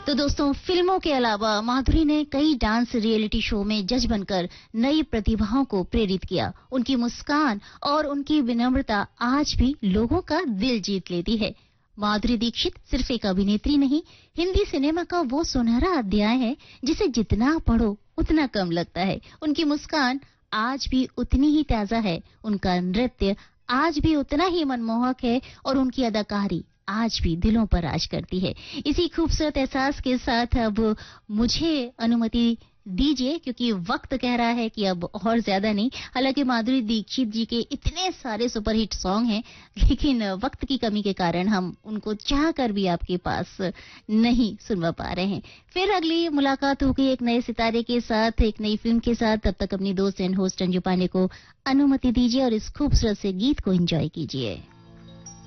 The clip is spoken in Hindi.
तो दोस्तों, फिल्मों के अलावा माधुरी ने कई डांस रियलिटी शो में जज बनकर नई प्रतिभाओं को प्रेरित किया। उनकी मुस्कान और उनकी विनम्रता आज भी लोगों का दिल जीत लेती है। माधुरी दीक्षित सिर्फ एक अभिनेत्री नहीं, हिंदी सिनेमा का वो सुनहरा अध्याय है जिसे जितना पढ़ो उतना कम लगता है। उनकी मुस्कान आज भी उतनी ही ताजा है, उनका नृत्य आज भी उतना ही मनमोहक है और उनकी अदाकारी आज भी दिलों पर राज करती है। इसी खूबसूरत एहसास के साथ अब मुझे अनुमति दीजिए, क्योंकि वक्त कह रहा है कि अब और ज्यादा नहीं। हालांकि माधुरी दीक्षित जी के इतने सारे सुपरहिट सॉन्ग हैं, लेकिन वक्त की कमी के कारण हम उनको चाह कर भी आपके पास नहीं सुनवा पा रहे हैं। फिर अगली मुलाकात होगी एक नए सितारे के साथ, एक नई फिल्म के साथ। तब तक अपनी दोस्त एंड होस्ट अंजू पांडे को अनुमति दीजिए और इस खूबसूरत से गीत को एंजॉय कीजिए।